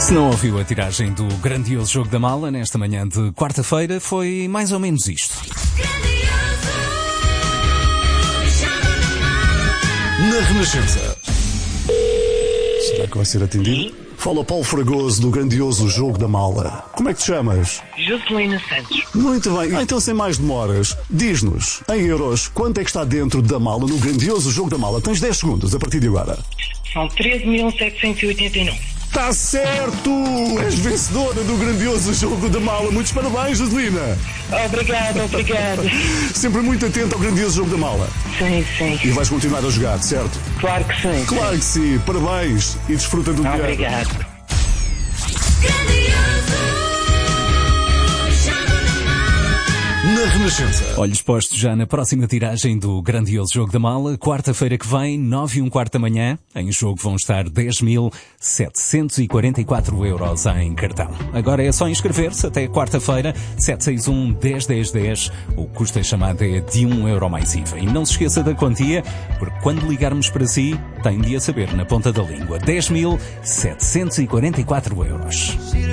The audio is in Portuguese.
Se não ouviu a tiragem do grandioso Jogo da Mala nesta manhã de quarta-feira, foi mais ou menos isto. Na Renascença. Será que vai ser atendido? Fala Paulo Fragoso do grandioso Jogo da Mala. Como é que te chamas? Joselina Santos. Muito bem, então sem mais demoras, diz-nos, em euros, quanto é que está dentro da mala no grandioso Jogo da Mala? Tens 10 segundos a partir de agora. São 13.789. Está certo! És vencedora do grandioso Jogo da Mala. Muitos parabéns, Joselina! Obrigada. Sempre muito atento ao grandioso Jogo da Mala. Sim. E vais continuar a jogar, certo? Claro que sim. Claro que sim. Parabéns e desfruta do dia. Obrigado. Na Renascença. Olhos postos já na próxima tiragem do grandioso Jogo da Mala, quarta-feira que vem, 9h15 da manhã. Em jogo vão estar 10.744 euros em cartão. Agora é só inscrever-se até quarta-feira, 761-101010. O custo da chamada é de €1 mais IVA. E não se esqueça da quantia, porque quando ligarmos para si, tem de a saber na ponta da língua. 10.744 euros.